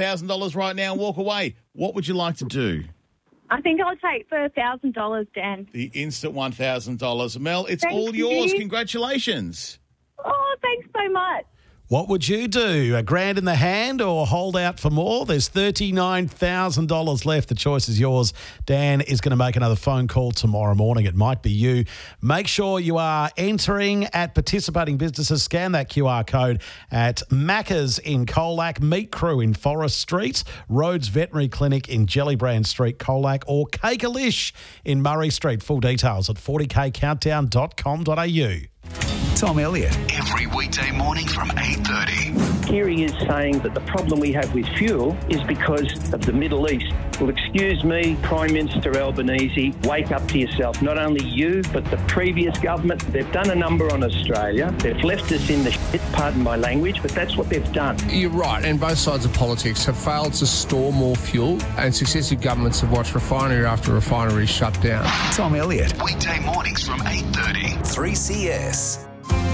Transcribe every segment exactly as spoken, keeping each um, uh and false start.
thousand dollars right now and walk away. What would you like to do? I think I'll take the one thousand dollars, Dan. The instant one thousand dollars. Mel, it's Thank all you. yours. Congratulations. Oh, thanks so much. What would you do? A grand in the hand or hold out for more? There's thirty-nine thousand dollars left. The choice is yours. Dan is going to make another phone call tomorrow morning. It might be you. Make sure you are entering at participating businesses. Scan that Q R code at Macca's in Colac, Meat Crew in Forest Street, Rhodes Veterinary Clinic in Gellibrand Street, Colac, or Cake-A-Lish in Murray Street. Full details at forty k countdown dot com dot a u. Tom Elliott. Every weekday morning from eight thirty. Kerry is saying that the problem we have with fuel is because of the Middle East. Well, excuse me, Prime Minister Albanese, wake up to yourself. Not only you, but the previous government. They've done a number on Australia. They've left us in the shit, pardon my language, but that's what they've done. You're right, and both sides of politics have failed to store more fuel, and successive governments have watched refinery after refinery shut down. Tom Elliott. Weekday mornings from eight thirty. three C S.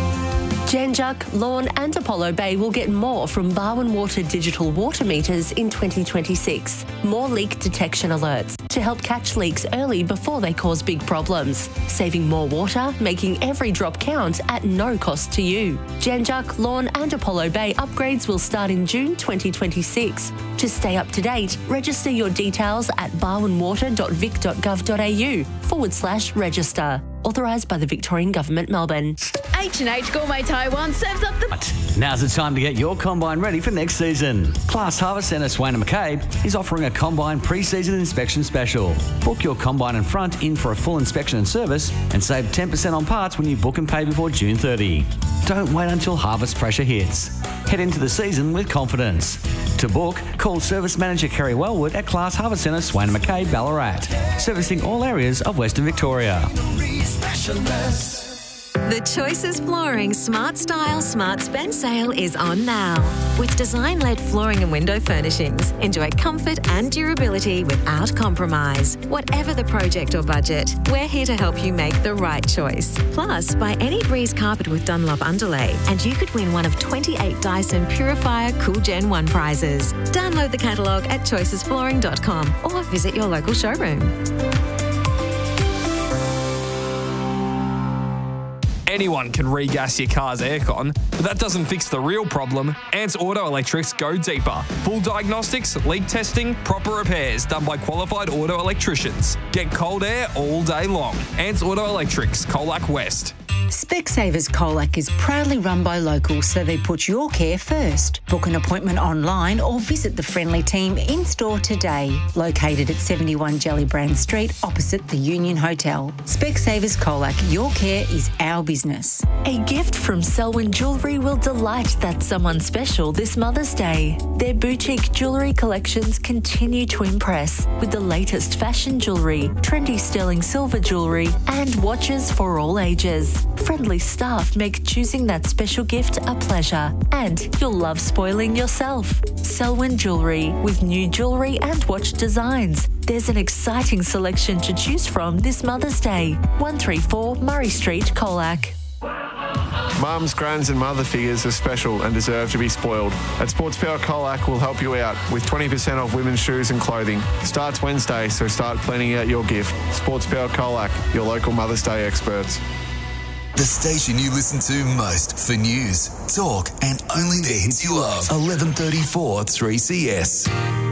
Janjuk, Lorne and Apollo Bay will get more from Barwon Water digital water meters in twenty twenty-six. More leak detection alerts to help catch leaks early before they cause big problems. Saving more water, making every drop count at no cost to you. Janjuk, Lorne and Apollo Bay upgrades will start in June twenty twenty-six. To stay up to date, register your details at barwonwater.vic.gov.au forward slash register. Authorised by the Victorian Government, Melbourne. H and H Gourmet Taiwan serves up the... Now's the time to get your combine ready for next season. Class Harvest Centre Swain and McCabe is offering a combine pre-season inspection special. Book your combine and front in for a full inspection and service and save ten percent on parts when you book and pay before June thirtieth. Don't wait until harvest pressure hits. Head into the season with confidence. To book, call Service Manager Kerry Wellwood at Class Harvest Centre Swain and McCabe, Ballarat, servicing all areas of Western Victoria. The Choices Flooring Smart Style Smart Spend sale is on now. With design-led flooring and window furnishings, enjoy comfort and durability without compromise. Whatever the project or budget, we're here to help you make the right choice. Plus, buy any Breeze carpet with Dunlop underlay and you could win one of twenty-eight Dyson Purifier Cool Gen one prizes. Download the catalogue at choices flooring dot com or visit your local showroom. Anyone can regas your car's aircon, but that doesn't fix the real problem. Ants Auto Electrics go deeper. Full diagnostics, leak testing, proper repairs done by qualified auto electricians. Get cold air all day long. Ants Auto Electrics, Colac West. Specsavers Colac is proudly run by locals, so they put your care first. Book an appointment online or visit the friendly team in-store today. Located at seventy-one Gellibrand Street, opposite the Union Hotel. Specsavers Colac, your care is our business. A gift from Selwyn Jewellery will delight that someone special this Mother's Day. Their boutique jewellery collections continue to impress with the latest fashion jewellery, trendy sterling silver jewellery, and watches for all ages. Friendly staff make choosing that special gift a pleasure, and you'll love spoiling yourself. Selwyn Jewellery, with new jewellery and watch designs. There's an exciting selection to choose from this Mother's Day. one thirty-four Murray Street, Colac. Mums, grands and mother figures are special and deserve to be spoiled. At Sports Power Colac, we'll help you out with twenty percent off women's shoes and clothing. Starts Wednesday, so start planning out your gift. Sports Power Colac, your local Mother's Day experts. The station you listen to most for news, talk, and only the hits you love. eleven thirty-four three C S.